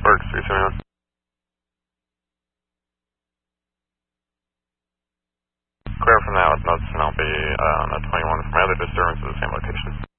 Park 371. Clear from now with notes, and I'll be on the 21 for my other disturbances at the same location.